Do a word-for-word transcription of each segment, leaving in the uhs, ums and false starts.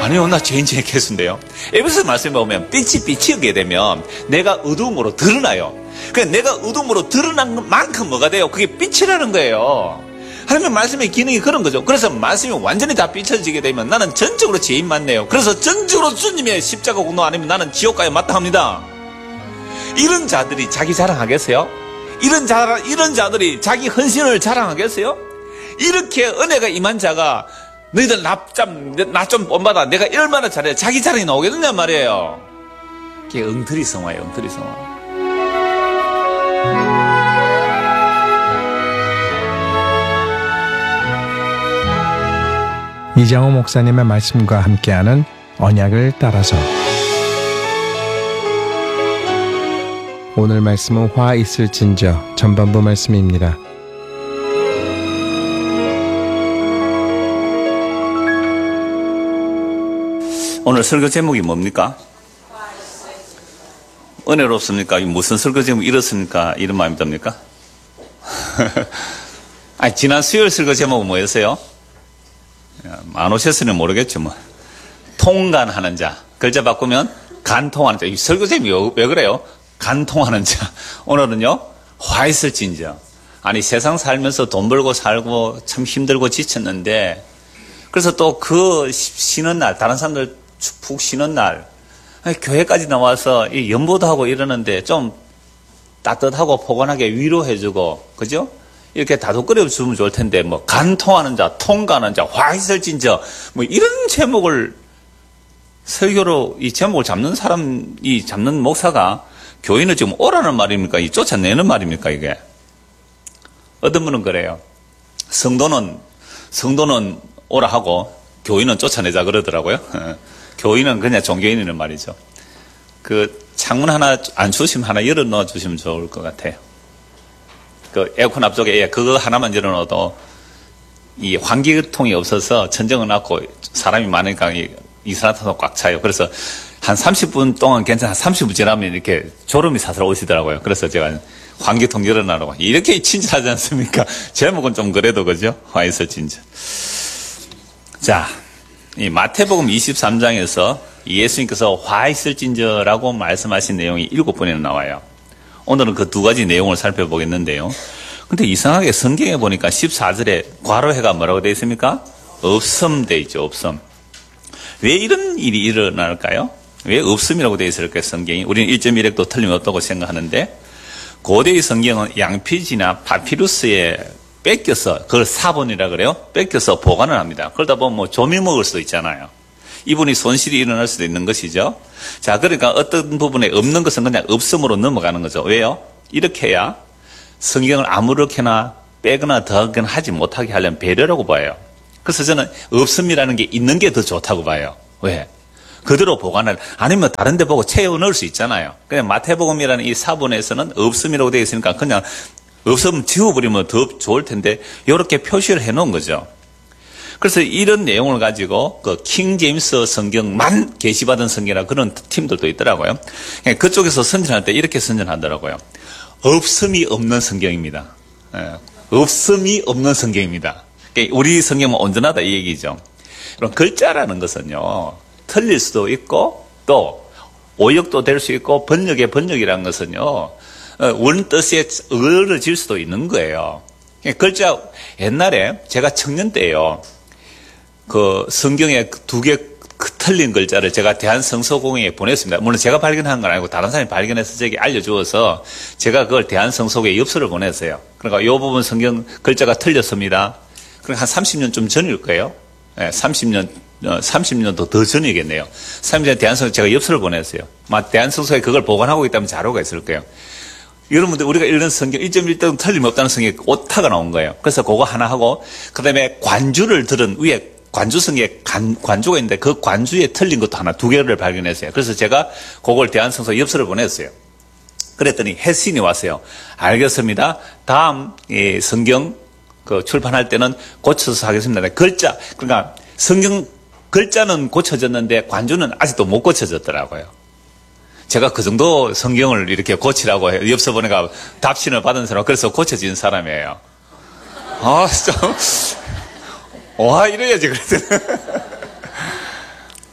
아니요, 나 죄인중에 개수인데요. 에베소 말씀에 보면 빛이 비치게 되면 내가 어두움으로 드러나요. 그러니까 내가 어두움으로 드러난 만큼 뭐가 돼요? 그게 빛이라는 거예요. 하나님의 말씀의 기능이 그런 거죠. 그래서 말씀이 완전히 다 비춰지게 되면 나는 전적으로 죄인 맞네요. 그래서 전적으로 주님의 십자가 공로 아니면 나는 지옥 가야 마땅합니다. 이런 자들이 자기 자랑하겠어요? 이런 자, 이런 자들이 자기 헌신을 자랑하겠어요? 이렇게 은혜가 임한 자가 너희들 나 좀 본받아. 내가 얼마나 잘해. 자기 자랑이 나오겠느냐 말이에요. 그게 엉터리 성화예요. 엉터리 성화. 이장호 목사님의 말씀과 함께하는 언약을 따라서. 오늘 말씀은 화 있을진저 전반부 말씀입니다. 오늘 설교 제목이 뭡니까? 은혜롭습니까? 무슨 설교 제목이 이렇습니까? 이런 마음이 듭니까? 아니, 지난 수요일 설교 제목은 뭐였어요? 안 오셨으면 모르겠죠, 뭐. 통간하는 자. 글자 바꾸면 간통하는 자. 이 설교 제목이 왜 그래요? 간통하는 자. 오늘은요, 화 있을진저. 아니, 세상 살면서 돈 벌고 살고 참 힘들고 지쳤는데, 그래서 또 그 쉬는 날, 다른 사람들 푹 쉬는 날, 교회까지 나와서 연보도 하고 이러는데 좀 따뜻하고 포근하게 위로해주고, 그죠? 이렇게 다독거려 주면 좋을 텐데, 뭐, 간통하는 자, 통가는 자, 화 있을진저, 뭐, 이런 제목을, 설교로 이 제목을 잡는 사람이 잡는 목사가 교인을 지금 오라는 말입니까? 이 쫓아내는 말입니까, 이게? 어떤 분은 그래요. 성도는, 성도는 오라 하고, 교인은 쫓아내자 그러더라고요. 교인은 그냥 종교인이란 말이죠. 그, 창문 하나 안 주시면 하나 열어 넣어 주시면 좋을 것 같아요. 그 에어컨 앞쪽에 예, 그거 하나만 열어놓어도 이 환기통이 없어서 천정을 놨고 사람이 많으니까 이 이산화탄소 꽉 차요. 그래서 한 삼십 분 동안 괜찮아. 삼십 분 지나면 이렇게 졸음이 사슬 오시더라고요. 그래서 제가 환기통 열어놔라고. 이렇게 친절하지 않습니까? 제목은 좀 그래도 그죠? 화 있을진저. 자, 이 마태복음 이십삼 장에서 예수님께서 화 있을진저라고 말씀하신 내용이 일곱 번이나 나와요. 오늘은 그 두 가지 내용을 살펴보겠는데요. 근데 이상하게 성경에 보니까 십사 절에 괄호해가 뭐라고 되어 있습니까? 없음 되어 있죠, 없음. 왜 이런 일이 일어날까요? 왜 없음이라고 되어 있을까요, 성경이? 우리는 일 점 일 획도 틀림없다고 생각하는데, 고대의 성경은 양피지나 파피루스에 뺏겨서, 그걸 사본이라 그래요? 뺏겨서 보관을 합니다. 그러다 보면 뭐 조미 먹을 수도 있잖아요. 이분이 손실이 일어날 수도 있는 것이죠. 자, 그러니까 어떤 부분에 없는 것은 그냥 없음으로 넘어가는 거죠. 왜요? 이렇게 해야 성경을 아무렇게나 빼거나 더하거나 하지 못하게 하려면 배려라고 봐요. 그래서 저는 없음이라는 게 있는 게 더 좋다고 봐요. 왜? 그대로 보관을, 아니면 다른 데 보고 채워 넣을 수 있잖아요. 그냥 마태복음이라는 이 사본에서는 없음이라고 되어 있으니까 그냥 없음 지워버리면 더 좋을 텐데 이렇게 표시를 해 놓은 거죠. 그래서 이런 내용을 가지고 그 킹 제임스 성경만 계시받은 성경이라 그런 팀들도 있더라고요. 그쪽에서 선전할 때 이렇게 선전하더라고요. 없음이 없는 성경입니다. 없음이 없는 성경입니다. 우리 성경은 온전하다 이 얘기죠. 그럼 글자라는 것은요, 틀릴 수도 있고 또 오역도 될 수 있고 번역의 번역이라는 것은요, 원뜻에 어그러질 수도 있는 거예요. 글자, 옛날에 제가 청년 때요, 그 성경에 두 개 틀린 글자를 제가 대한성서공회에 보냈습니다. 물론 제가 발견한 건 아니고 다른 사람이 발견해서 제게 알려주어서 제가 그걸 대한성서공회에 엽서를 보냈어요. 그러니까 이 부분 성경 글자가 틀렸습니다. 그러니까 한 삼십 년 좀 전일 거예요. 네, 삼십 년, 삼십 년도 더 전이겠네요. 삼십 년 대한성서 제가 엽서를 보냈어요. 대한성서에 그걸 보관하고 있다면 자료가 있을 거예요. 여러분들 우리가 읽는 성경 일 점 일 등 틀림없다는 성경에 오타가 나온 거예요. 그래서 그거 하나 하고 그 다음에 관주를 들은 위에 관주성에 관, 관주가 있는데 그 관주에 틀린 것도 하나 두 개를 발견했어요. 그래서 제가 그걸 대한성서 엽서를 보냈어요. 그랬더니 혜신이 왔어요. 알겠습니다. 다음 이 성경 그 출판할 때는 고쳐서 하겠습니다. 글자, 그러니까 성경 글자는 고쳐졌는데 관주는 아직도 못 고쳐졌더라고요. 제가 그 정도 성경을 이렇게 고치라고 엽서 보내가 답신을 받은 사람, 그래서 고쳐진 사람이에요. 아, 좀, 와, 이래야지, 그랬더니.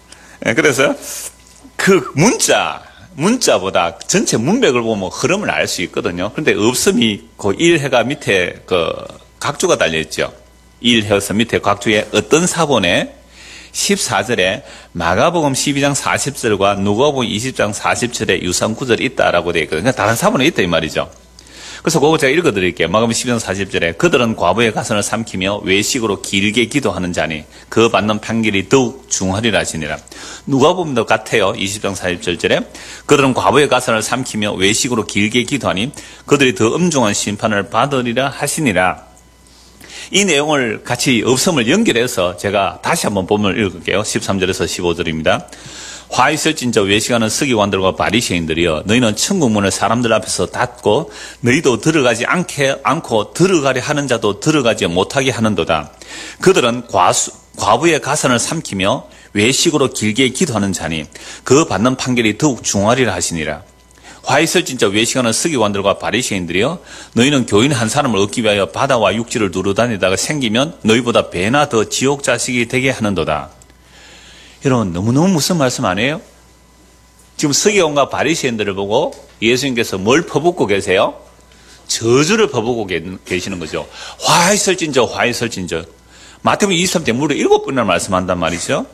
예, 그래서 그 문자, 문자보다 전체 문맥을 보면 흐름을 알 수 있거든요. 그런데 없음이 그 일해가 밑에 그 각주가 달려있죠. 일해서 밑에 각주에 어떤 사본에 십사 절에 마가복음 십이 장 사십 절과 누가복음 이십 장 사십 절에 유사한 구절이 있다라고 되어 있거든요. 그러니까 다른 사본에 있다 이 말이죠. 그래서 그거 제가 읽어드릴게요. 마가복음 십이 장 사십 절에 그들은 과부의 가선을 삼키며 외식으로 길게 기도하는 자니 그 받는 판결이 더욱 중하리라 하시니라. 누가복음도 같아요. 이십 장 사십 절에 그들은 과부의 가선을 삼키며 외식으로 길게 기도하니 그들이 더 엄중한 심판을 받으리라 하시니라. 이 내용을 같이 없음을 연결해서 제가 다시 한번 본문을 읽을게요. 십삼 절에서 십오 절입니다. 화 있을진저 외식하는 서기관들과 바리새인들이여 너희는 천국문을 사람들 앞에서 닫고 너희도 들어가지 않게 않고 들어가려 하는 자도 들어가지 못하게 하는도다. 그들은 과수, 과부의 가산을 삼키며 외식으로 길게 기도하는 자니 그 받는 판결이 더욱 중하리라 하시니라. 화 있을진저 외식하는 서기관들과 바리새인들이여 너희는 교인 한 사람을 얻기 위하여 바다와 육지를 두루다니다가 생기면 너희보다 배나 더 지옥 자식이 되게 하는도다. 여러분 너무너무 무슨 말씀 아니에요? 지금 서기관과 바리새인들을 보고 예수님께서 뭘 퍼붓고 계세요? 저주를 퍼붓고 계시는 거죠. 화 있을진저 화 있을진저. 마태복음 이십삼 장 무려 일곱 번이나 말씀한단 말이죠.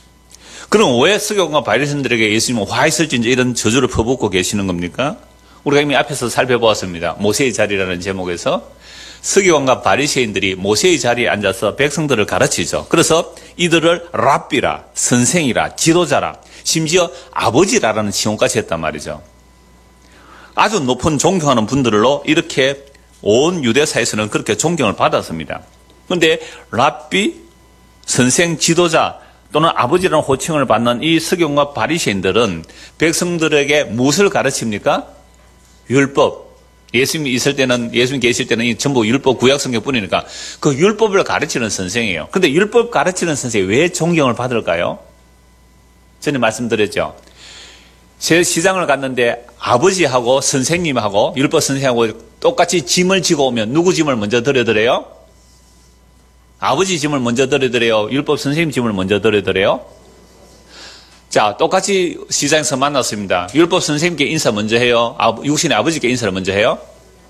그럼 왜 서기관과 바리새인들에게 예수님은 화 있을진저 이런 저주를 퍼붓고 계시는 겁니까? 우리가 이미 앞에서 살펴보았습니다. 모세의 자리라는 제목에서 서기관과 바리새인들이 모세의 자리에 앉아서 백성들을 가르치죠. 그래서 이들을 랍비라, 선생이라, 지도자라, 심지어 아버지라라는 칭호까지 했단 말이죠. 아주 높은 존경하는 분들로 이렇게 온 유대사에서는 그렇게 존경을 받았습니다. 그런데 랍비, 선생, 지도자 또는 아버지라는 호칭을 받는 이 서기관과 바리새인들은 백성들에게 무엇을 가르칩니까? 율법. 예수님이 있을 때는, 예수님 계실 때는 전부 율법 구약성경뿐이니까 그 율법을 가르치는 선생이에요. 근데 율법 가르치는 선생이 왜 존경을 받을까요? 전에 말씀드렸죠. 제 시장을 갔는데 아버지하고 선생님하고 율법 선생하고 똑같이 짐을 지고 오면 누구 짐을 먼저 들여드려요? 아버지 짐을 먼저 들여드려요? 율법 선생님 짐을 먼저 들여드려요? 자, 똑같이 시장에서 만났습니다. 율법 선생님께 인사 먼저 해요? 육신의 아버지께 인사를 먼저 해요?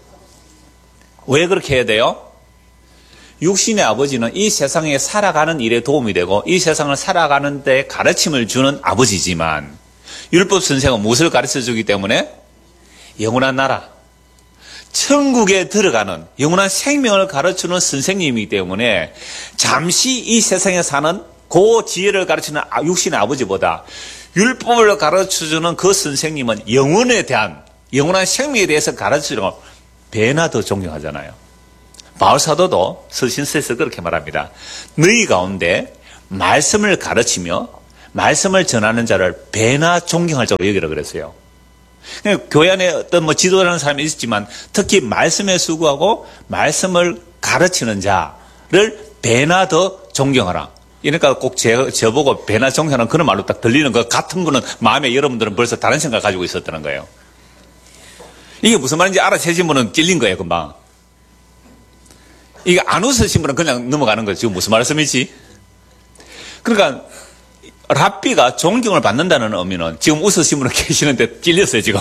왜 그렇게 해야 돼요? 육신의 아버지는 이 세상에 살아가는 일에 도움이 되고 이 세상을 살아가는 데 가르침을 주는 아버지지만 율법 선생은 무엇을 가르쳐 주기 때문에? 영원한 나라, 천국에 들어가는 영원한 생명을 가르치는 선생님이기 때문에 잠시 이 세상에 사는 그 지혜를 가르치는 육신의 아버지보다 율법을 가르쳐주는 그 선생님은 영혼에 대한, 영원한 생명에 대해서 가르치는 걸 배나 더 존경하잖아요. 바울사도도 서신서에서 그렇게 말합니다. 너희 가운데 말씀을 가르치며 말씀을 전하는 자를 배나 존경할 자로 여기라 그랬어요. 교회 안에 어떤 뭐 지도라는 사람이 있었지만 특히 말씀에 수고하고 말씀을 가르치는 자를 배나 더 존경하라. 그러니까 꼭 제, 저보고 배나 존경하는 그런 말로 딱 들리는 것 같은 분은 마음에 여러분들은 벌써 다른 생각 가지고 있었다는 거예요. 이게 무슨 말인지 알아채신 분은 찔린 거예요, 금방. 이게 안 웃으신 분은 그냥 넘어가는 거죠. 지금 무슨 말씀이지? 그러니까 랍비가 존경을 받는다는 의미는 지금 웃으신 분은 계시는데 찔렸어요, 지금.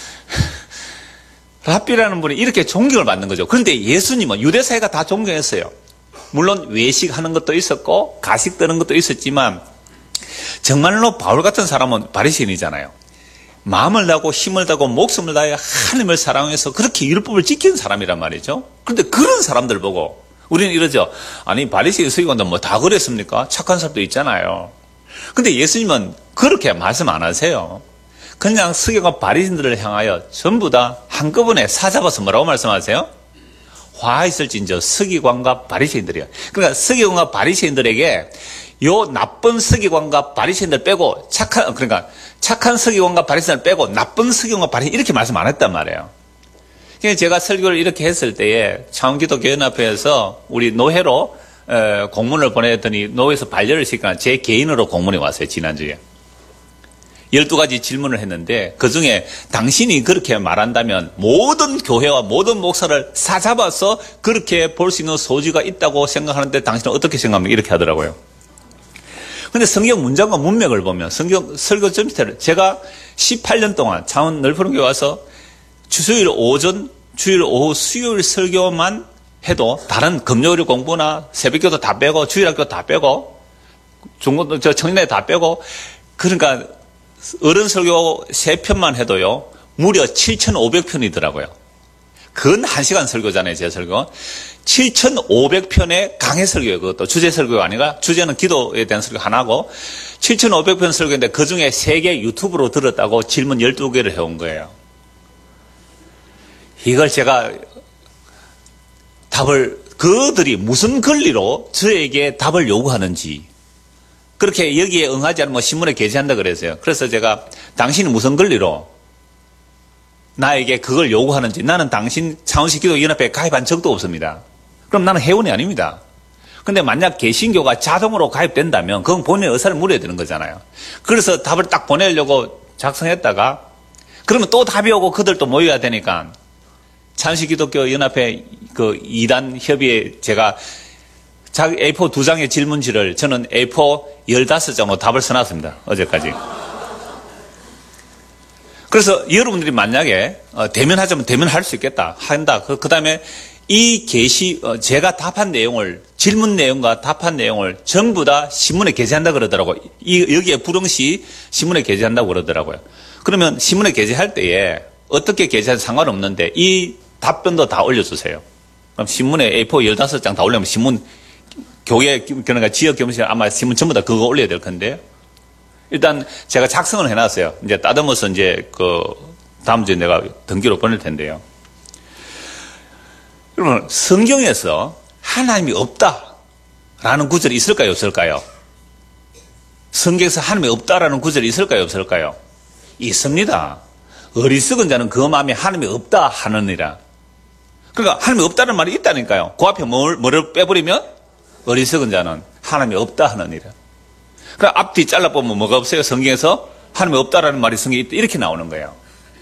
랍비라는 분이 이렇게 존경을 받는 거죠. 그런데 예수님은 유대사회가 다 존경했어요. 물론 외식하는 것도 있었고 가식 뜨는 것도 있었지만 정말로 바울 같은 사람은 바리새인이잖아요. 마음을 다하고 힘을 다하고 목숨을 다해 하나님을 사랑해서 그렇게 율법을 지키는 사람이란 말이죠. 그런데 그런 사람들 보고 우리는 이러죠. 아니 바리새인 서기관도 뭐 다 그랬습니까? 착한 사람도 있잖아요. 근데 예수님은 그렇게 말씀 안 하세요. 그냥 서기관과 바리새인들을 향하여 전부 다 한꺼번에 사잡아서 뭐라고 말씀하세요? 화 있을진저 서기관과 바리새인들이요. 그러니까 서기관과 바리새인들에게 요 나쁜 서기관과 바리새인들 빼고 착한 그러니까 착한 서기관과 바리새인들 빼고 나쁜 서기관과 바리새인 이렇게 말씀 안 했단 말이에요. 그래서 제가 설교를 이렇게 했을 때에 창원기독교연합회에서 우리 노회로 에, 공문을 보냈더니 노회에서 반려를 시키거나 제 개인으로 공문이 왔어요. 지난주에. 열두 가지 질문을 했는데 그중에 당신이 그렇게 말한다면 모든 교회와 모든 목사를 사잡아서 그렇게 볼 수 있는 소지가 있다고 생각하는데 당신은 어떻게 생각합니까? 이렇게 하더라고요. 근데 성경 문장과 문맥을 보면 성경 설교 전체를 제가 십팔 년 동안 창원 넓은 교회 와서 주일 오전, 주일 오후, 수요일 설교만 해도 다른 금요일 공부나 새벽기도 다 빼고 주일학교 다 빼고 중고 저 청년회 다 빼고 그러니까 어른 설교 세 편만 해도요 무려 칠천오백 편이더라고요. 근 한 시간 설교잖아요, 제 설교. 칠천오백 편의 강해 설교예요. 그것도 주제 설교가 아니라 주제는 기도에 대한 설교 하나고 칠천오백 편 설교인데 그중에 세 개 유튜브로 들었다고 질문 열두 개를 해온 거예요. 이걸 제가 답을 그들이 무슨 권리로 저에게 답을 요구하는지 그렇게 여기에 응하지 않으면 신문에 게재한다 그랬어요. 그래서 제가 당신이 무슨 권리로 나에게 그걸 요구하는지 나는 당신 창원시 기도연합회에 가입한 적도 없습니다. 그럼 나는 회원이 아닙니다. 근데 만약 개신교가 자동으로 가입된다면 그건 본인의 의사를 물어야 되는 거잖아요. 그래서 답을 딱 보내려고 작성했다가 그러면 또 답이 오고 그들도 모여야 되니까 창원시 기독교 연합회 그 이 단 협의회 제가 에이 사 두 장의 질문지를 저는 에이 사 십오 장으로 답을 써놨습니다. 어제까지. 그래서 여러분들이 만약에 어, 대면하자면 대면할 수 있겠다 한다. 그 다음에 이 게시 어, 제가 답한 내용을 질문 내용과 답한 내용을 전부 다 신문에 게재한다 그러더라고요. 이 여기에 불응시 신문에 게재한다고 그러더라고요. 그러면 신문에 게재할 때에 어떻게 게재해도 상관없는데 이 답변도 다 올려주세요. 그럼 신문에 에이 사 십오 장 다 올리면 신문 교회 그러니까 지역 교무실 아마 신문 전부 다 그거 올려야 될 건데. 일단 제가 작성을 해놨어요. 이제 따듬어서 이제 그 다음 주에 내가 등기로 보낼 텐데요. 그러면 성경에서 하나님이 없다라는 구절이 있을까요, 없을까요? 성경에서 하나님이 없다라는 구절이 있을까요, 없을까요? 있습니다. 어리석은 자는 그 마음에 하나님이 없다 하느니라. 그러니까 하나님이 없다는 말이 있다니까요. 그 앞에 뭘, 뭐를 빼버리면 어리석은 자는 하나님이 없다 하느니라. 그럼 앞뒤 잘라보면 뭐가 없어요? 성경에서 하나님이 없다라는 말이 성경에 있다 이렇게 나오는 거예요.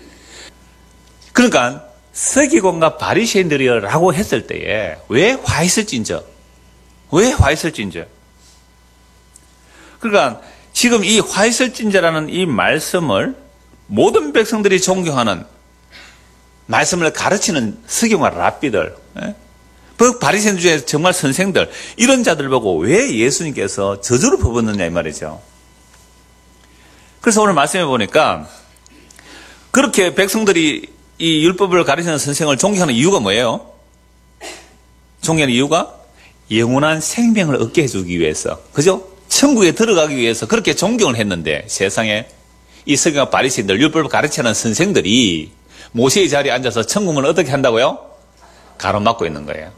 그러니까 서기관과 바리새인들이라고 했을 때에 왜 화 있을진저? 왜 화 있을진저? 그러니까 지금 이 화 있을진저라는 이 말씀을 모든 백성들이 존경하는 말씀을 가르치는 서기관과 랍비들, 그 바리새인 중에 정말 선생들 이런 자들 보고 왜 예수님께서 저주를 퍼붓느냐 이 말이죠. 그래서 오늘 말씀해 보니까 그렇게 백성들이 이 율법을 가르치는 선생을 존경하는 이유가 뭐예요? 존경하는 이유가 영원한 생명을 얻게 해주기 위해서, 그죠? 천국에 들어가기 위해서 그렇게 존경을 했는데 세상에 이 서기관과 바리새인들 율법을 가르치는 선생들이 모세의 자리에 앉아서 천국문을 어떻게 한다고요? 가로막고 있는 거예요.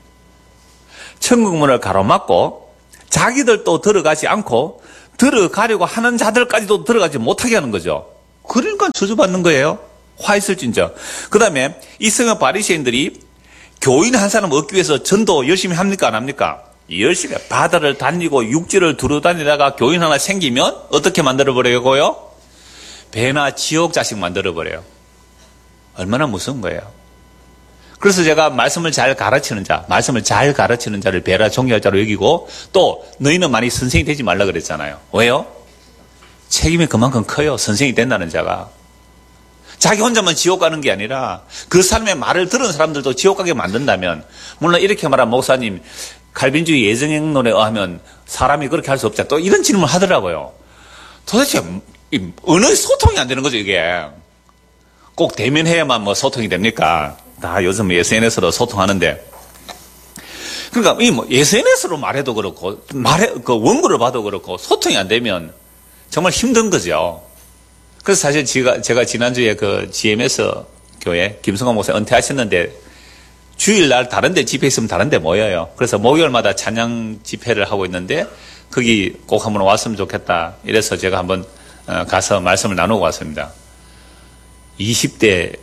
천국문을 가로막고 자기들도 들어가지 않고 들어가려고 하는 자들까지도 들어가지 못하게 하는 거죠. 그러니까 저주받는 거예요. 화 있을진저. 그 다음에 이 서기관 바리새인들이 교인 한 사람 얻기 위해서 전도 열심히 합니까 안 합니까? 열심히 바다를 다니고 육지를 두루 다니다가 교인 하나 생기면 어떻게 만들어버려고요? 배나 지옥 자식 만들어버려요. 얼마나 무서운 거예요. 그래서 제가 말씀을 잘 가르치는 자, 말씀을 잘 가르치는 자를 배라 존경할 자로 여기고 또 너희는 많이 선생이 되지 말라 그랬잖아요. 왜요? 책임이 그만큼 커요. 선생이 된다는 자가. 자기 혼자만 지옥 가는 게 아니라 그 사람의 말을 들은 사람들도 지옥 가게 만든다면, 물론 이렇게 말하면 목사님 칼빈주의 예정론에 의하면 사람이 그렇게 할 수 없자 또 이런 질문을 하더라고요. 도대체 어느 소통이 안 되는 거죠 이게. 꼭 대면해야만 뭐 소통이 됩니까? 다 요즘 에스엔에스로 소통하는데. 그러니까 이 뭐 에스엔에스로 말해도 그렇고 말해 그 원고를 봐도 그렇고 소통이 안 되면 정말 힘든 거죠. 그래서 사실 제가 제가 지난주에 그 지엠에스 교회 김성환 목사 은퇴하셨는데 주일날 다른데 집회 있으면 다른데 모여요. 그래서 목요일마다 찬양 집회를 하고 있는데 거기 꼭 한번 왔으면 좋겠다. 이래서 제가 한번 가서 말씀을 나누고 왔습니다. 이십 대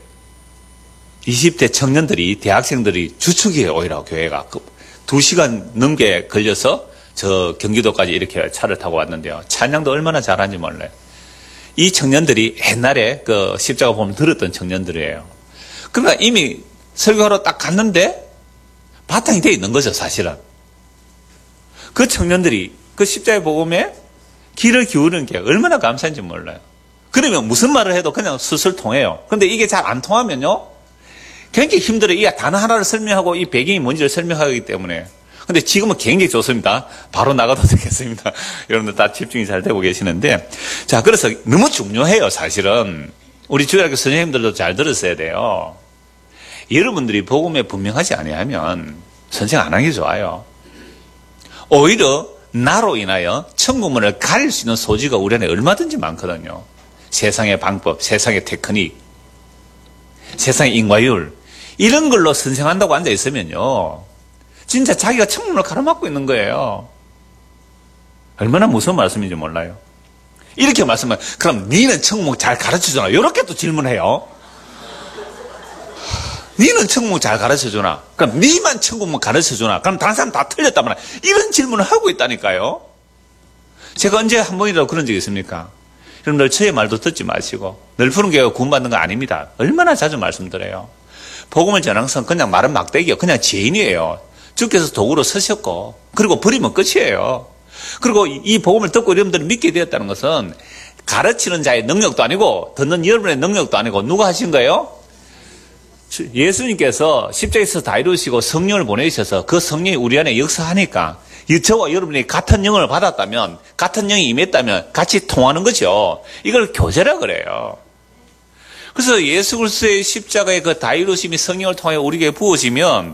이십 대 청년들이 대학생들이 주축이에요. 오히려 교회가 두 시간 넘게 걸려서 저 경기도까지 이렇게 차를 타고 왔는데요. 찬양도 얼마나 잘하는지 몰라요. 이 청년들이 옛날에 그 십자가 보면 들었던 청년들이에요. 그러니까 이미 설교하러 딱 갔는데 바탕이 돼 있는 거죠, 사실은. 그 청년들이 그 십자가 복음에 귀를 기울이는 게 얼마나 감사한지 몰라요. 그러면 무슨 말을 해도 그냥 술술 통해요. 근데 이게 잘 안 통하면요, 굉장히 힘들어요. 이 단어 하나를 설명하고 이 배경이 뭔지를 설명하기 때문에. 근데 지금은 굉장히 좋습니다. 바로 나가도 되겠습니다. 여러분들 다 집중이 잘 되고 계시는데. 자, 그래서 너무 중요해요, 사실은. 우리 주일학교 선생님들도 잘 들었어야 돼요. 여러분들이 복음에 분명하지 아니하면 선생 안 하는 게 좋아요. 오히려 나로 인하여 천국문을 가릴 수 있는 소지가 우리 안에 얼마든지 많거든요. 세상의 방법, 세상의 테크닉, 세상의 인과율, 이런 걸로 선생한다고 앉아 있으면요, 진짜 자기가 천국문을 가로막고 있는 거예요. 얼마나 무서운 말씀인지 몰라요. 이렇게 말씀하면, 그럼 니는 천국 잘 가르쳐주나? 이렇게 또 질문해요. 니는 천국 잘 가르쳐주나? 그럼 니만 천국문 가르쳐주나? 그럼 다른 사람 다 틀렸단 말이야. 이런 질문을 하고 있다니까요. 제가 언제 한 번이라도 그런 적이 있습니까? 여러분들 저의 말도 듣지 마시고, 늘 푸른 교회가 구원받는 거 아닙니다. 얼마나 자주 말씀드려요. 복음을 전하는 것은 그냥 말은 막대기요. 그냥 죄인이에요. 주께서 도구로 서셨고, 그리고 버리면 끝이에요. 그리고 이 복음을 듣고 여러분들이 믿게 되었다는 것은 가르치는 자의 능력도 아니고 듣는 여러분의 능력도 아니고 누가 하신 거예요? 예수님께서 십자가에서 다 이루시고 성령을 보내주셔서 그 성령이 우리 안에 역사하니까 저와 여러분이 같은 영을 받았다면, 같은 영이 임했다면 같이 통하는 거죠. 이걸 교제라 그래요. 그래서 예수 그리스도의 십자가의 그 다 이루심이 성령을 통하여 우리에게 부어지면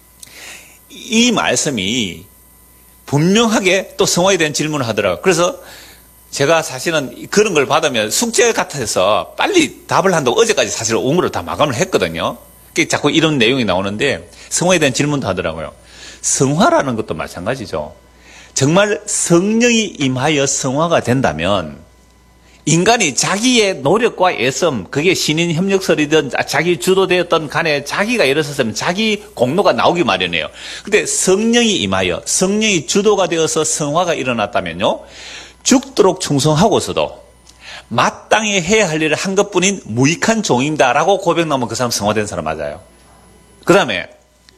이 말씀이 분명하게 또 성화에 대한 질문을 하더라고요. 그래서 제가 사실은 그런 걸 받으면 숙제 같아서 빨리 답을 한다고 어제까지 사실 옹으로 다 마감을 했거든요. 자꾸 이런 내용이 나오는데 성화에 대한 질문도 하더라고요. 성화라는 것도 마찬가지죠. 정말 성령이 임하여 성화가 된다면 인간이 자기의 노력과 애씀, 그게 신인 협력설이든 자기 주도되었던 간에 자기가 일어섰으면 자기 공로가 나오기 마련이에요. 근데 성령이 임하여 성령이 주도가 되어서 성화가 일어났다면요, 죽도록 충성하고서도 마땅히 해야 할 일을 한 것뿐인 무익한 종입니다라고 고백 나오면 그 사람 성화된 사람 맞아요. 그 다음에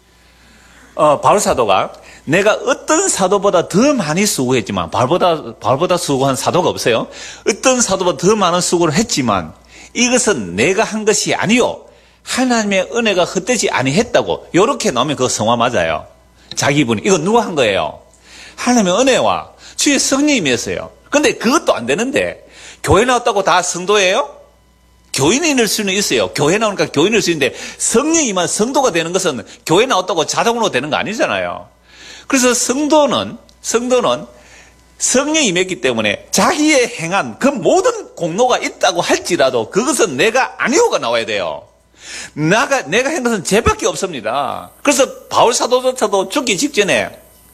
어, 바울 사도가 내가 어떤 사도보다 더 많이 수고했지만, 바울보다, 바울보다 수고한 사도가 없어요. 어떤 사도보다 더 많은 수고를 했지만 이것은 내가 한 것이 아니요 하나님의 은혜가 헛되지 아니했다고, 이렇게 나오면 그거 성화 맞아요. 자기 분이. 이거 누가 한 거예요? 하나님의 은혜와 주의 성령님이었어요. 근데 그것도 안 되는데 교회 나왔다고 다 성도예요? 교인일 수는 있어요. 교회 나오니까 교인일 수 있는데 성령이만 성도가 되는 것은 교회 나왔다고 자동으로 되는 거 아니잖아요. 그래서 성도는 성도는 성령이 임했기 때문에 자기의 행한 그 모든 공로가 있다고 할지라도 그것은 내가 아니오가 나와야 돼요. 나가 내가 한 것은 죄밖에 없습니다. 그래서 바울 사도조차도 죽기 직전에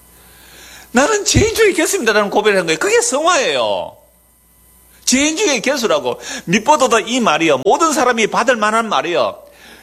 나는 죄인 중에 개수입니다라는 고백을 한 거예요. 그게 성화예요. 죄인 중에 개수라고. 밑보도다 이 말이요, 모든 사람이 받을 만한 말이요,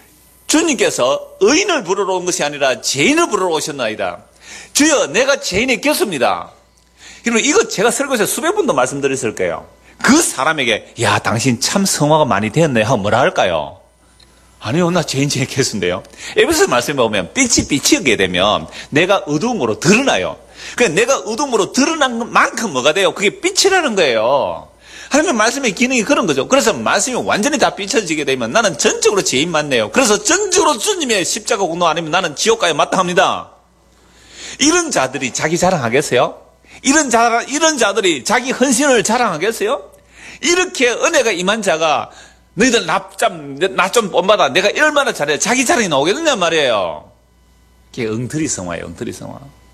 주님께서 의인을 부르러 온 것이 아니라 죄인을 부르러 오셨나이다. 주여, 내가 죄인의 개수입니다. 여러분, 이거 제가 설교에서 수백 번도 말씀드렸을 거예요. 그 사람에게 야, 당신 참 성화가 많이 되었네 하고 뭐라 할까요? 아니요, 나 죄인 중에 개수인데요. 에베소 말씀에 보면 빛이 비치게 되면 내가 어두움으로 드러나요. 그러니까 내가 어두움으로 드러난 만큼 뭐가 돼요? 그게 빛이라는 거예요. 하나님의 말씀의 기능이 그런 거죠. 그래서 말씀이 완전히 다 비춰지게 되면 나는 전적으로 죄인 맞네요. 그래서 전적으로 주님의 십자가 공로 아니면 나는 지옥 가야 마땅합니다. 이런 자들이 자기 자랑하겠어요? 이런 자, 이런 자들이 자기 헌신을 자랑하겠어요? 이렇게 은혜가 임한 자가 너희들 나 좀, 나 좀 본받아. 내가 얼마나 잘해. 자기 자랑이 나오겠느냐 말이에요. 그게 엉터리 성화예요. 엉터리 성화.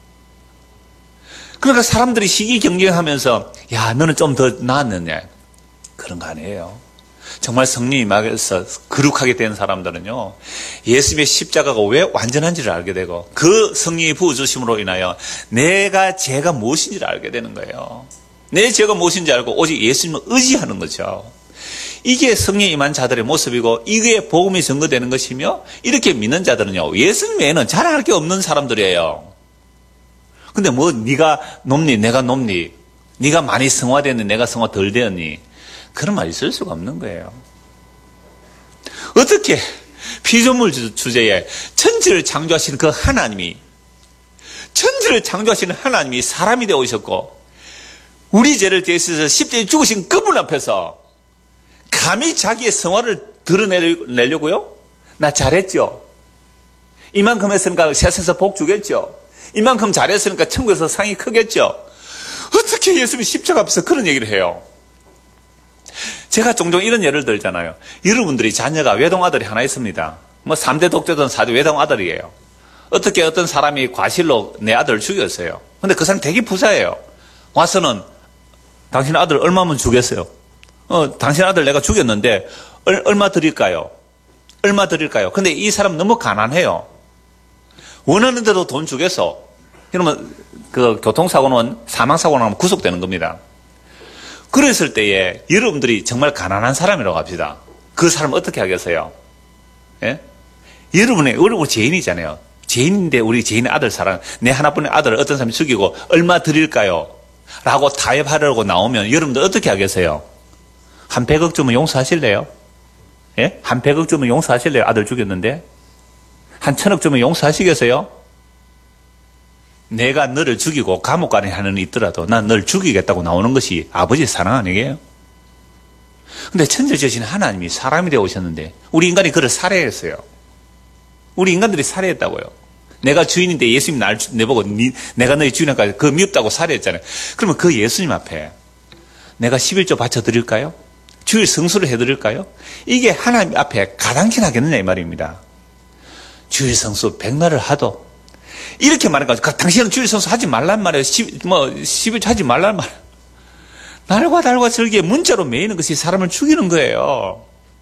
그러니까 사람들이 시기 경쟁하면서 야, 너는 좀 더 나았느냐. 그런 거 아니에요. 정말 성령이 임하여서 거룩하게 된 사람들은요, 예수님의 십자가가 왜 완전한지를 알게 되고 그 성령이 부어주심으로 인하여 내가 죄가 무엇인지를 알게 되는 거예요. 내 죄가 무엇인지 알고 오직 예수님을 의지하는 거죠. 이게 성령이 임한 자들의 모습이고 이게 복음이 증거되는 것이며, 이렇게 믿는 자들은요, 예수님 외에는 자랑할 게 없는 사람들이에요. 근데 뭐 네가 높니 내가 높니, 네가 많이 성화됐니 내가 성화 덜 되었니, 그런 말이 있을 수가 없는 거예요. 어떻게 피조물 주제에 천지를 창조하시는 그 하나님이, 천지를 창조하시는 하나님이 사람이 되어 오셨고 우리 죄를 대해서 십자가에 죽으신 그분 앞에서 감히 자기의 성화를 드러내려고요? 나 잘했죠? 이만큼 했으니까 세상에서 복 주겠죠? 이만큼 잘했으니까 천국에서 상이 크겠죠? 어떻게 예수님이 십자가 앞에서 그런 얘기를 해요? 제가 종종 이런 예를 들잖아요. 여러분들이 자녀가 외동아들이 하나 있습니다. 뭐 삼 대 독재든 사 대 외동아들이에요. 어떻게 어떤 사람이 과실로 내 아들을 죽였어요. 근데 그 사람 되게 부자예요. 와서는 당신 아들 얼마면 주겠어요? 어, 당신 아들 내가 죽였는데 얼, 얼마 드릴까요? 얼마 드릴까요? 근데 이 사람 너무 가난해요. 원하는 대로 돈 주겠어. 그러면 그 교통사고는 사망사고 나면 구속되는 겁니다. 그랬을 때에 여러분들이 정말 가난한 사람이라고 합시다. 그 사람 어떻게 하겠어요? 예? 여러분의 여러분 죄인이잖아요. 죄인인데 우리 죄인의 아들 사랑, 내 하나뿐인 아들을 어떤 사람이 죽이고 얼마 드릴까요? 라고 타협하려고 나오면 여러분들 어떻게 하겠어요? 한 백억 주면 용서하실래요? 예? 한 백억 주면 용서하실래요? 아들 죽였는데? 한 천억 주면 용서하시겠어요? 내가 너를 죽이고 감옥 가는 하는 있더라도 난 널 죽이겠다고 나오는 것이 아버지의 사랑 아니게요? 근데 천재지신 하나님이 사람이 되어 오셨는데 우리 인간이 그를 살해했어요. 우리 인간들이 살해했다고요. 내가 주인인데 예수님 날 내보고 니, 내가 너희 주인이니까 그 미흡다고 살해했잖아요. 그러면 그 예수님 앞에 내가 십일조 바쳐드릴까요? 주일 성수를 해드릴까요? 이게 하나님 앞에 가당키 나겠느냐 이 말입니다. 주일 성수 백날을 하도 이렇게 말해가지고 당신은 주일 성수 하지 말란 말이에요. 십, 뭐 십일조 하지 말란 말이에요. 날과 달과 절기에 문자로 매이는 것이 사람을 죽이는 거예요.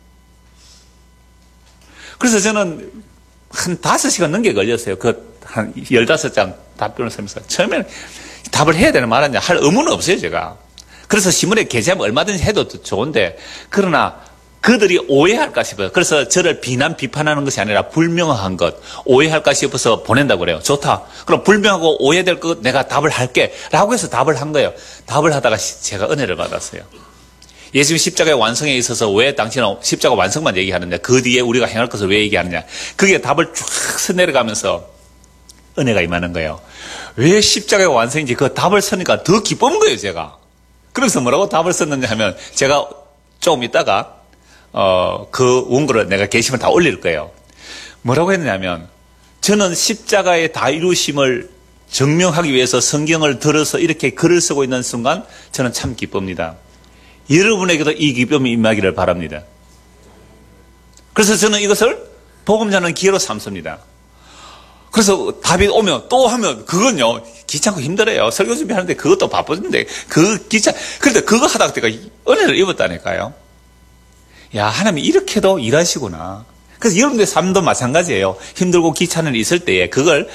그래서 저는 한 다섯 시간 넘게 걸렸어요. 그 한 열다섯 장 답변을 쓰면서. 처음에는 답을 해야 되는 말하냐 할 의무는 없어요, 제가. 그래서 신문에 게재하면 얼마든지 해도 좋은데, 그러나 그들이 오해할까 싶어요. 그래서 저를 비난, 비판하는 것이 아니라 불명확한 것, 오해할까 싶어서 보낸다고 그래요. 좋다. 그럼 불명하고 오해될 것 내가 답을 할게. 라고 해서 답을 한 거예요. 답을 하다가 제가 은혜를 받았어요. 예수님 십자가의 완성에 있어서 왜 당신은 십자가 완성만 얘기하느냐, 그 뒤에 우리가 행할 것을 왜 얘기하느냐, 그게 답을 쫙 내려가면서 은혜가 임하는 거예요. 왜 십자가의 완성인지 그 답을 쓰니까 더 기쁜 거예요, 제가. 그래서 뭐라고 답을 썼느냐 하면, 제가 조금 있다가 어, 그 원고를 내가 게시물 다 올릴 거예요. 뭐라고 했느냐면, 저는 십자가의 다 이루심을 증명하기 위해서 성경을 들어서 이렇게 글을 쓰고 있는 순간 저는 참 기쁩니다. 여러분에게도 이 기쁨이 임하기를 바랍니다. 그래서 저는 이것을 복음 전하는 기회로 삼습니다. 그래서 답이 오면 또 하면 그건요 귀찮고 힘들어요. 설교 준비하는데 그것도 바쁘는데 그 귀찮. 그런데 그거 하다가 제가 은혜를 입었다니까요. 야, 하나님이 이렇게도 일하시구나. 그래서 여러분들의 삶도 마찬가지예요. 힘들고 귀찮은 일 있을 때에 그걸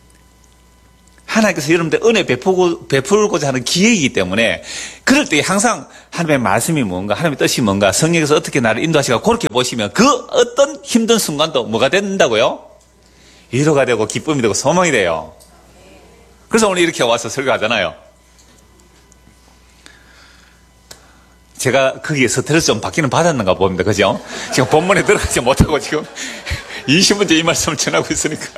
하나님께서 여러분들 은혜 베풀고, 베풀고자 하는 기회이기 때문에 그럴 때 항상 하나님의 말씀이 뭔가, 하나님의 뜻이 뭔가, 성령께서 어떻게 나를 인도하시가 그렇게 보시면 그 어떤 힘든 순간도 뭐가 된다고요? 위로가 되고 기쁨이 되고 소망이 돼요. 그래서 오늘 이렇게 와서 설교하잖아요. 제가 거기에 스트레스 좀 받기는 받았는가 봅니다. 그죠? 지금 본문에 들어가지 못하고 지금 이십 분째 이 말씀을 전하고 있으니까.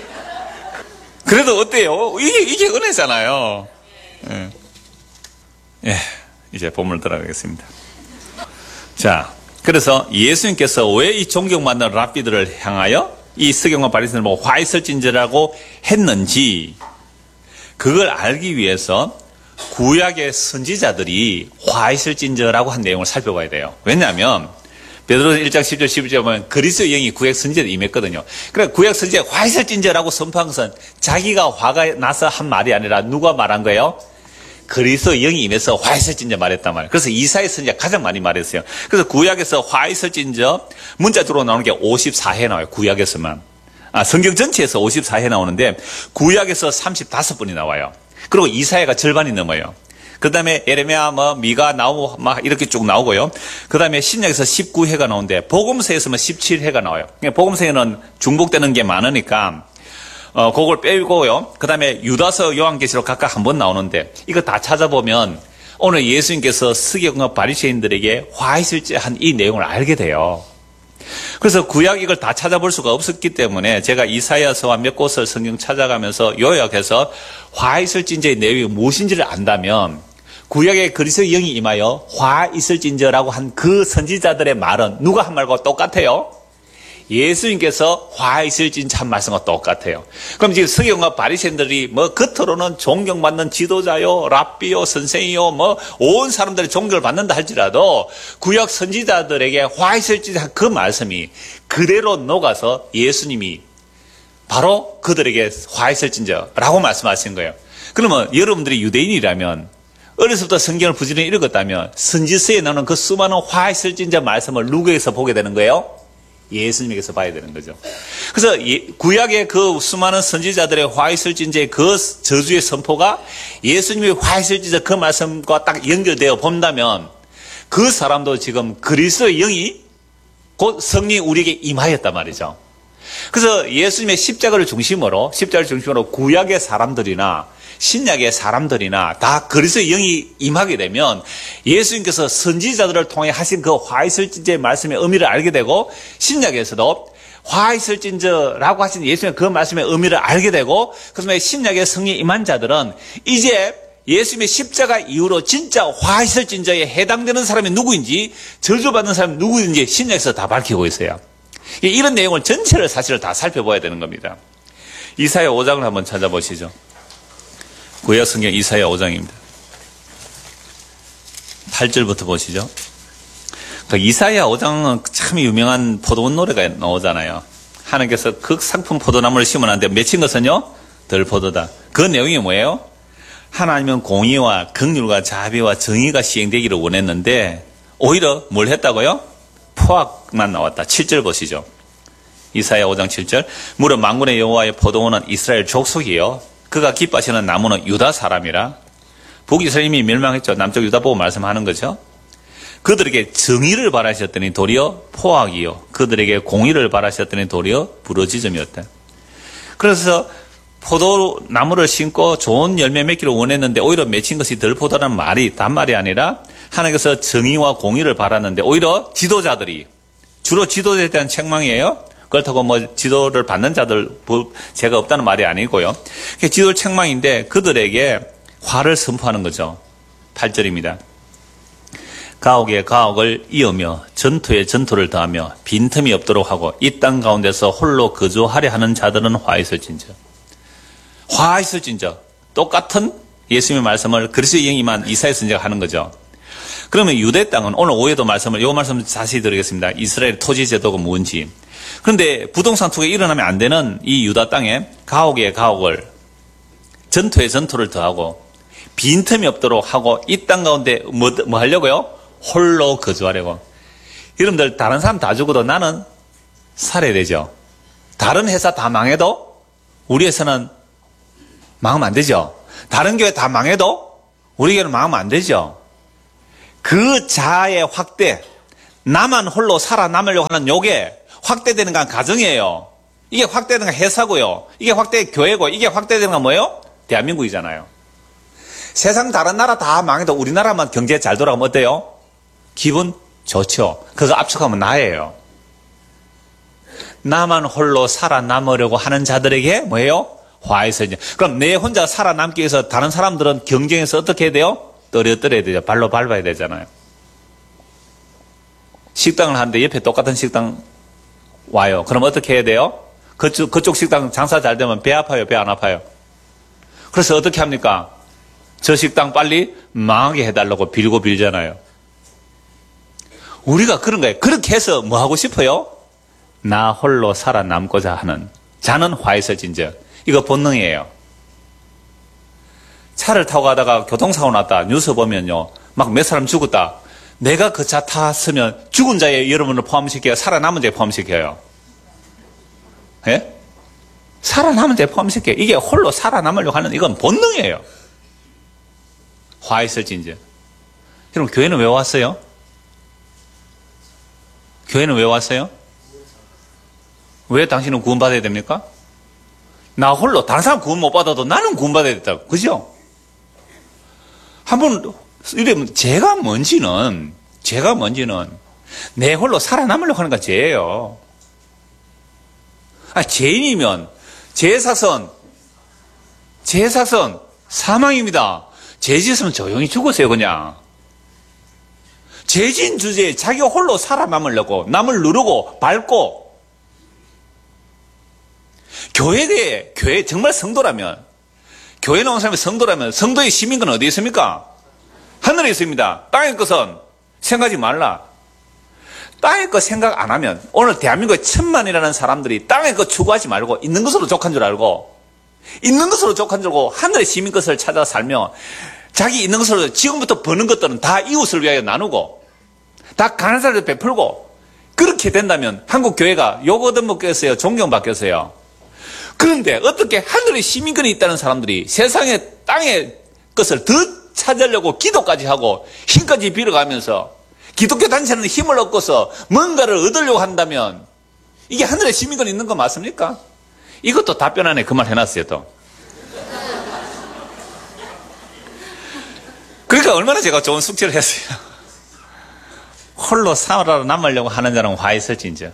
그래도 어때요? 이게, 이게 은혜잖아요. 예. 예, 이제 본문을 들어가겠습니다. 자, 그래서 예수님께서 왜 이 존경받는 랍비들을 향하여 이 스경과 바리새인을 보고 화 있을진저라고 했는지, 그걸 알기 위해서 구약의 선지자들이 화 있을진저라고 한 내용을 살펴봐야 돼요. 왜냐하면 베드로서 일 장 십 절 십일 절 보면 그리스도의 영이 구약 선지자에 임했거든요. 그러니까 구약 선지자가 화 있을진저라고 선포한 것은 자기가 화가 나서 한 말이 아니라 누가 말한 거예요? 그리스도의 영이 임해서 화 있을진저 말했단 말이에요. 그래서 이사야 선지자가 가장 많이 말했어요. 그래서 구약에서 화 있을진저 문자적으로 나오는 게 오십사 회 나와요. 구약에서만. 아, 성경 전체에서 오십사 회 나오는데 구약에서 삼십오 번이 나와요. 그리고 이사야가 절반이 넘어요. 그 다음에 에레미야, 뭐, 미가, 나오고, 막, 이렇게 쭉 나오고요. 그 다음에 신약에서 십구 회가 나오는데, 복음서에서는 십칠 회가 나와요. 복음서에는 중복되는 게 많으니까, 어, 그걸 빼고요. 그 다음에 유다서, 요한계시록 각각 한 번 나오는데, 이거 다 찾아보면, 오늘 예수님께서 스격과 바리새인들에게 화 있을지 한 이 내용을 알게 돼요. 그래서 구약 이걸 다 찾아볼 수가 없었기 때문에 제가 이사야서와 몇 곳을 성경 찾아가면서 요약해서 화 있을진저의 내용이 무엇인지를 안다면 구약의 그리스도의 영이 임하여 화 있을진저라고 한 그 선지자들의 말은 누가 한 말과 똑같아요? 예수님께서 화 있을진저 한 말씀과 똑같아요. 그럼 지금 서기관과 바리새인들이 뭐 겉으로는 존경받는 지도자요, 랍비요, 선생이요, 뭐 온 사람들이 존경을 받는다 할지라도 구약 선지자들에게 화 있을진저 그 말씀이 그대로 녹아서 예수님이 바로 그들에게 화 있을진저라고 말씀하신 거예요. 그러면 여러분들이 유대인이라면 어려서부터 성경을 부지런히 읽었다면 선지서에 나오는 그 수많은 화 있을진저 말씀을 누구에게서 보게 되는 거예요? 예수님에게서 봐야 되는 거죠. 그래서 구약의 그 수많은 선지자들의 화 있을진저의 그 저주의 선포가 예수님의 화 있을진저 그 말씀과 딱 연결되어 본다면 그 사람도 지금 그리스도의 영이 곧 성령이 우리에게 임하였단 말이죠. 그래서 예수님의 십자가를 중심으로 십자가를 중심으로 구약의 사람들이나 신약의 사람들이나 다 그리스도의 영이 임하게 되면 예수님께서 선지자들을 통해 하신 그 화 있을진저의 말씀의 의미를 알게 되고 신약에서도 화 있을진저라고 하신 예수님의 그 말씀의 의미를 알게 되고 그다음에 신약의 성령이 임한 자들은 이제 예수님의 십자가 이후로 진짜 화 있을진저에 해당되는 사람이 누구인지 저주받는 사람이 누구인지 신약에서 다 밝히고 있어요. 이런 내용을 전체를 사실을 다 살펴봐야 되는 겁니다. 이사야 오 장을 한번 찾아보시죠. 구약 성경 이사야 오 장입니다. 팔 절부터 보시죠. 그 이사야 오 장은 참 유명한 포도원 노래가 나오잖아요. 하나님께서 극상품 포도나무를 심어놨는데 맺힌 것은요 덜 포도다. 그 내용이 뭐예요? 하나님은 공의와 긍휼과 자비와 정의가 시행되기를 원했는데 오히려 뭘 했다고요? 포악만 나왔다. 칠 절 보시죠. 이사야 오 장 칠 절. 무릇 만군의 여호와의 포도원은 이스라엘 족속이요 그가 기뻐하시는 나무는 유다 사람이라. 북이스라엘이 멸망했죠. 남쪽 유다 보고 말씀하는 거죠. 그들에게 정의를 바라셨더니 도리어 포악이요 그들에게 공의를 바라셨더니 도리어 부러지점이었다. 그래서 포도나무를 심고 좋은 열매 맺기를 원했는데 오히려 맺힌 것이 덜 포도라는 말이 단말이 아니라 하나님께서 정의와 공의를 바랐는데 오히려 지도자들이 주로 지도자에 대한 책망이에요. 그렇다고 뭐 지도를 받는 자들 죄가 없다는 말이 아니고요. 지도 책망인데 그들에게 화를 선포하는 거죠. 팔 절입니다. 가옥에 가옥을 이으며 전투에 전투를 더하며 빈틈이 없도록 하고 이 땅 가운데서 홀로 거주하려 하는 자들은 화 있을진저. 화 있을진저. 똑같은 예수님의 말씀을 그리스도의 영이 임한 이사야 선지자가 하는 거죠. 그러면 유대 땅은 오늘 오후에도 말씀을 이 말씀 자세히 드리겠습니다. 이스라엘 토지 제도가 뭔지. 그런데 부동산 투기가 일어나면 안 되는 이 유다 땅에 가옥에 가옥을 전투에 전투를 더하고 빈틈이 없도록 하고 이 땅 가운데 뭐, 뭐 하려고요? 홀로 거주하려고. 여러분들 다른 사람 다 죽어도 나는 살아야 되죠. 다른 회사 다 망해도 우리 회사는 망하면 안 되죠. 다른 교회 다 망해도 우리 교회는 망하면 안 되죠. 그 자아의 확대, 나만 홀로 살아남으려고 하는 요게 확대되는 건 가정이에요. 이게 확대되는 건 회사고요. 이게 확대 교회고 이게 확대되는 건 뭐예요? 대한민국이잖아요. 세상 다른 나라 다 망해도 우리나라만 경제 잘 돌아가면 어때요? 기분 좋죠. 그거 압축하면 나예요. 나만 홀로 살아남으려고 하는 자들에게 뭐예요? 화해서죠. 그럼 내 혼자 살아남기 위해서 다른 사람들은 경쟁에서 어떻게 해야 돼요? 떨어뜨려야 되죠. 발로 밟아야 되잖아요. 식당을 하는데 옆에 똑같은 식당 와요. 그럼 어떻게 해야 돼요? 그쪽, 그쪽 식당 장사 잘 되면 배 아파요? 배 안 아파요? 그래서 어떻게 합니까? 저 식당 빨리 망하게 해달라고 빌고 빌잖아요. 우리가 그런 거예요. 그렇게 해서 뭐 하고 싶어요? 나 홀로 살아남고자 하는 자는 화해서진저. 이거 본능이에요. 차를 타고 가다가 교통사고 났다. 뉴스 보면요. 막 몇 사람 죽었다. 내가 그 차 탔으면 죽은 자에 여러분을 포함시켜요? 살아남은 자에 포함시켜요? 예? 살아남은 자에 포함시켜요. 이게 홀로 살아남으려고 하는 이건 본능이에요. 화해설진저. 여러분 교회는 왜 왔어요? 교회는 왜 왔어요? 왜 당신은 구원받아야 됩니까? 나 홀로 다른 사람 구원 못 받아도 나는 구원받아야 된다고. 그죠? 한번 이러면 죄가 뭔지는 죄가 뭔지는 내 홀로 살아남으려고 하는 건 죄예요. 아, 죄인이면 죄사선 죄사선 사망입니다. 죄 짓으면 조용히 죽으세요, 그냥. 죄진 주제에 자기 홀로 살아남으려고 남을 누르고 밟고 교회에 교회 정말 성도라면 교회 나온 사람이 성도라면 성도의 시민권은 어디에 있습니까? 하늘에 있습니다. 땅의 것은 생각하지 말라. 땅의 것 생각 안 하면 오늘 대한민국에 천만이라는 사람들이 땅의 것 추구하지 말고 있는 것으로 족한 줄 알고 있는 것으로 족한 줄 알고 하늘의 시민 것을 찾아 살며 자기 있는 것으로 지금부터 버는 것들은 다 이웃을 위하여 나누고 다 가난한 사람들 베풀고 그렇게 된다면 한국 교회가 욕 얻어먹겠어요? 존경받겠어요? 그런데 어떻게 하늘의 시민권이 있다는 사람들이 세상의 땅의 것을 더 찾으려고 기도까지 하고 힘까지 빌어가면서 기독교 단체는 힘을 얻고서 뭔가를 얻으려고 한다면 이게 하늘의 시민권이 있는 거 맞습니까? 이것도 답변 안에 그 말 해놨어요 또. 그러니까 얼마나 제가 좋은 숙제를 했어요. 홀로 살아남으려고 하는 자는 화 있을진저.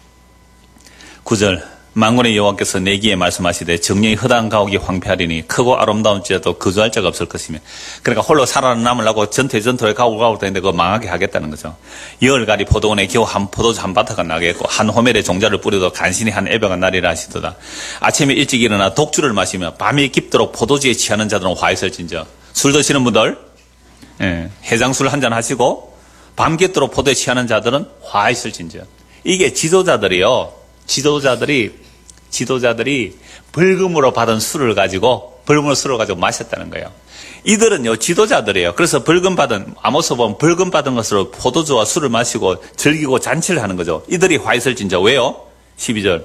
구 절 만군의 여호와께서 내기에 말씀하시되 정령이 허다한 가옥이 황폐하리니 크고 아름다운 지어도 거주할 자가 없을 것이며 그러니까 홀로 살아남으려고 전투에 전투에 가고 가고 되는데 그거 망하게 하겠다는 거죠. 열가리 포도원에 겨우 한 포도주 한 바타가 나겠고 한 호멜에 종자를 뿌려도 간신히 한 에바가 나리라 하시도다. 아침에 일찍 일어나 독주를 마시며 밤이 깊도록 포도주에 취하는 자들은 화 있을진저. 술 드시는 분들 예, 해장술 한잔 하시고 밤 깊도록 포도에 취하는 자들은 화 있을진저. 이게 지도자들이요. 지도자들이 지도자들이 벌금으로 받은 술을 가지고 벌금으로 술을 가지고 마셨다는 거예요. 이들은요 지도자들이에요. 그래서 벌금 받은 아모스 보면 벌금 받은 것으로 포도주와 술을 마시고 즐기고 잔치를 하는 거죠. 이들이 화 있을진저. 왜요? 십이 절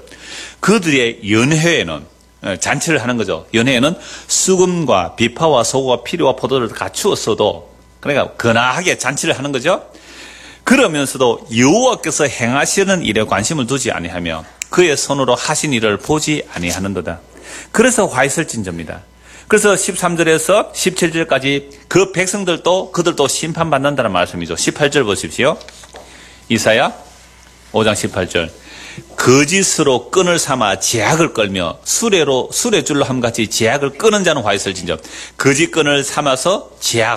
그들의 연회에는 잔치를 하는 거죠. 연회에는 수금과 비파와 소고와 피리와 포도를 갖추었어도 그러니까 근하하게 잔치를 하는 거죠. 그러면서도 여호와께서 행하시는 일에 관심을 두지 아니하며 그의 손으로 하신 일을 보지 아니하는도다. 그래서 화 있을진저입니다. 그래서 십삼 절에서 십칠 절까지 그 백성들도 그들도 심판받는다는 말씀이죠. 십팔 절 보십시오. 이사야 오 장 십팔 절 거짓으로 끈을 삼아 제약을 끌며 수레로 수레줄로 함같이 제약을 끄는 자는 화 있을진저. 거짓 끈을 삼아서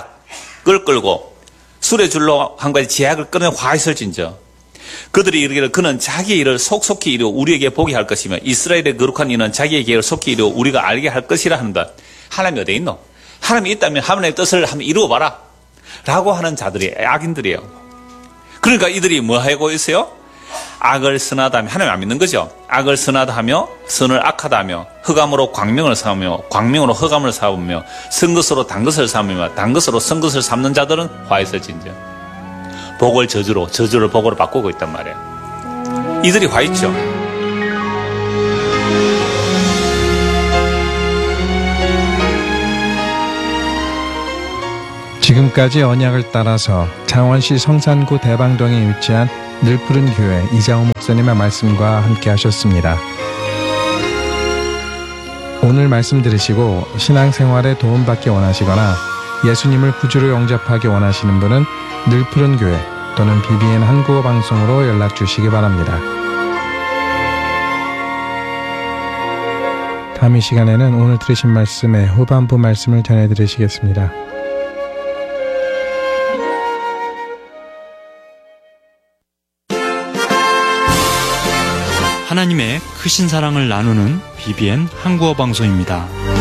제약을 끌고 수레줄로 한 가지 제약을 끄는 화 있을진저. 그들이 이르기를 그는 자기 일을 속속히 이루어 우리에게 보게 할 것이며 이스라엘의 거룩한 이는 자기의 계획을 속히 이루어 우리가 알게 할 것이라 한다. 하나님이 어디 있노? 하나님이 있다면 하나님의 뜻을 한번 이루어봐라 라고 하는 자들이 악인들이에요. 그러니까 이들이 뭐 하고 있어요? 악을 선하다 하며 하나님 안 믿는 거죠. 악을 선하다 하며 선을 악하다 하며 흑암으로 광명을 삼으며 광명으로 흑암을 삼으며 선 것으로 단 것을 삼으며 단 것으로 선 것을 삼는 자들은 화 있을진저. 복을 저주로 저주를 복으로 바꾸고 있단 말이에요. 이들이 화 있죠. 지금까지 언약을 따라서 창원시 성산구 대방동에 위치한 늘푸른 교회 이장호 목사님의 말씀과 함께 하셨습니다. 오늘 말씀 들으시고 신앙생활에 도움받기 원하시거나 예수님을 구주로 영접하기 원하시는 분은 늘푸른 교회 또는 비비엔 한국어 방송으로 연락 주시기 바랍니다. 다음 이 시간에는 오늘 들으신 말씀의 후반부 말씀을 전해드리시겠습니다. 하나님의 크신 사랑을 나누는 비비엔 한국어 방송입니다.